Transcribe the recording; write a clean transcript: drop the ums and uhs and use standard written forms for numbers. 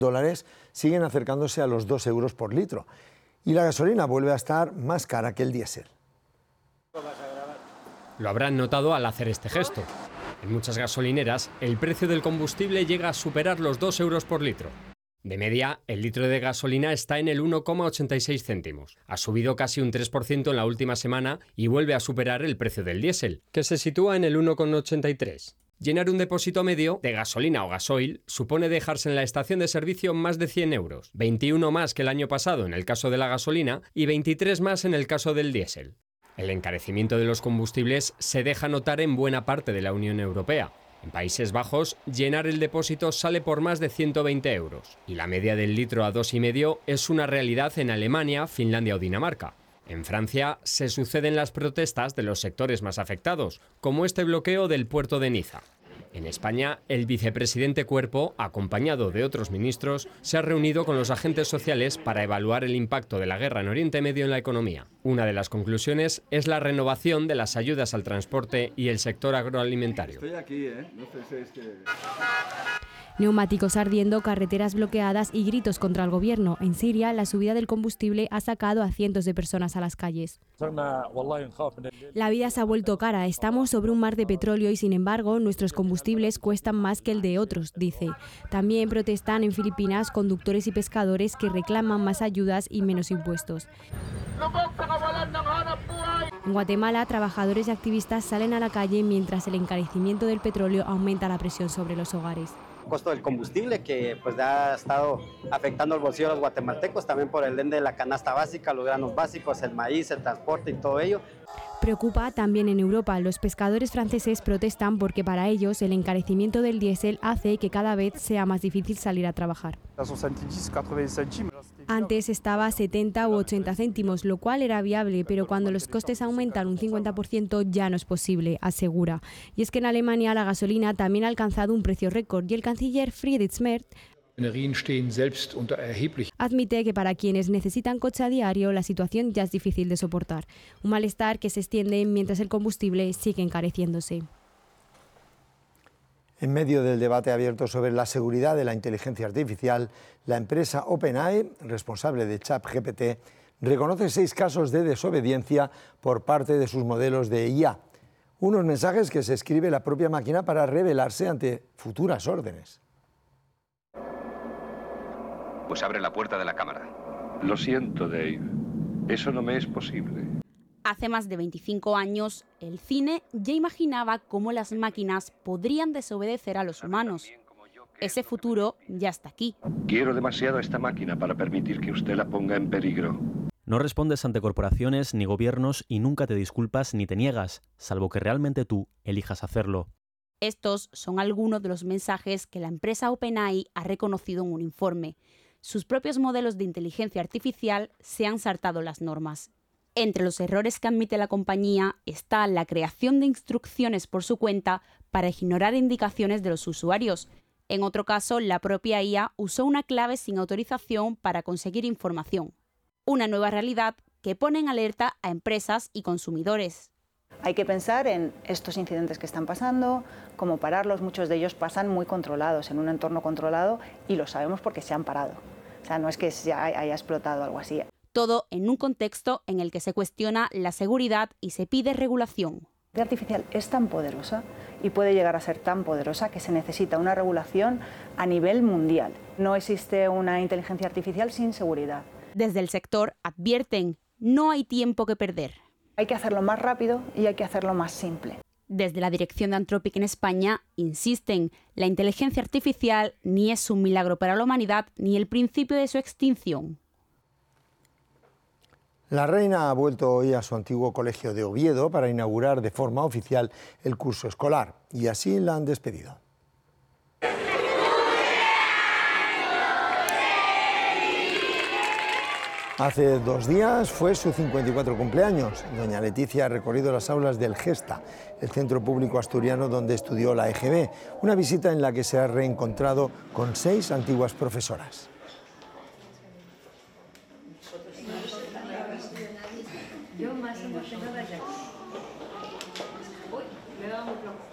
Dólares siguen acercándose a los 2 euros por litro y la gasolina vuelve a estar más cara que el diésel. Lo habrán notado al hacer este gesto. En muchas gasolineras, el precio del combustible llega a superar los 2 euros por litro. De media, el litro de gasolina está en el 1,86 céntimos. Ha subido casi un 3% en la última semana y vuelve a superar el precio del diésel, que se sitúa en el 1,83. Llenar un depósito medio de gasolina o gasoil supone dejarse en la estación de servicio más de 100 euros, 21 más que el año pasado en el caso de la gasolina y 23 más en el caso del diésel. El encarecimiento de los combustibles se deja notar en buena parte de la Unión Europea. En Países Bajos, llenar el depósito sale por más de 120 euros y la media del litro a 2,5 es una realidad en Alemania, Finlandia o Dinamarca. En Francia se suceden las protestas de los sectores más afectados, como este bloqueo del puerto de Niza. En España, el vicepresidente Cuerpo, acompañado de otros ministros, se ha reunido con los agentes sociales para evaluar el impacto de la guerra en Oriente Medio en la economía. Una de las conclusiones es la renovación de las ayudas al transporte y el sector agroalimentario. Estoy aquí, no sé si es que... Neumáticos ardiendo, carreteras bloqueadas y gritos contra el gobierno. En Siria, la subida del combustible ha sacado a cientos de personas a las calles. La vida se ha vuelto cara. Estamos sobre un mar de petróleo y, sin embargo, nuestros combustibles cuestan más que el de otros, dice. También protestan en Filipinas conductores y pescadores que reclaman más ayudas y menos impuestos. En Guatemala, trabajadores y activistas salen a la calle mientras el encarecimiento del petróleo aumenta la presión sobre los hogares. El costo del combustible que pues ha estado afectando el bolsillo de los guatemaltecos, también por el ende de la canasta básica, los granos básicos, el maíz, el transporte y todo ello. Preocupa también en Europa. Los pescadores franceses protestan porque para ellos el encarecimiento del diésel hace que cada vez sea más difícil salir a trabajar. Antes estaba a 70 u 80 céntimos, lo cual era viable, pero cuando los costes aumentan un 50% ya no es posible, asegura. Y es que en Alemania la gasolina también ha alcanzado un precio récord y el canciller Friedrich Merz admite que para quienes necesitan coche a diario la situación ya es difícil de soportar. Un malestar que se extiende mientras el combustible sigue encareciéndose. En medio del debate abierto sobre la seguridad de la inteligencia artificial, la empresa OpenAI, responsable de ChatGPT, reconoce 6 casos de desobediencia por parte de sus modelos de IA. Unos mensajes que se escribe la propia máquina para rebelarse ante futuras órdenes. Pues abre la puerta de la cámara. Lo siento, Dave. Eso no me es posible. Hace más de 25 años, el cine ya imaginaba cómo las máquinas podrían desobedecer a los humanos. Ese futuro ya está aquí. Quiero demasiado a esta máquina para permitir que usted la ponga en peligro. No respondes ante corporaciones ni gobiernos y nunca te disculpas ni te niegas, salvo que realmente tú elijas hacerlo. Estos son algunos de los mensajes que la empresa OpenAI ha reconocido en un informe. Sus propios modelos de inteligencia artificial se han saltado las normas. Entre los errores que admite la compañía está la creación de instrucciones por su cuenta para ignorar indicaciones de los usuarios. En otro caso, la propia IA usó una clave sin autorización para conseguir información. Una nueva realidad que pone en alerta a empresas y consumidores. Hay que pensar en estos incidentes que están pasando, cómo pararlos. Muchos de ellos pasan muy controlados, en un entorno controlado, y lo sabemos porque se han parado. O sea, no es que se haya explotado algo así. Todo en un contexto en el que se cuestiona la seguridad y se pide regulación. La inteligencia artificial es tan poderosa y puede llegar a ser tan poderosa que se necesita una regulación a nivel mundial. No existe una inteligencia artificial sin seguridad. Desde el sector advierten, no hay tiempo que perder. Hay que hacerlo más rápido y hay que hacerlo más simple. Desde la dirección de Anthropic en España insisten, la inteligencia artificial ni es un milagro para la humanidad ni el principio de su extinción. La reina ha vuelto hoy a su antiguo colegio de Oviedo para inaugurar de forma oficial el curso escolar y así la han despedido. Hace 2 días fue su 54 cumpleaños. Doña Leticia ha recorrido las aulas del Gesta, el centro público asturiano donde estudió la EGB, una visita en la que se ha reencontrado con 6 antiguas profesoras. Yo más emocionada ya. Uy, me da un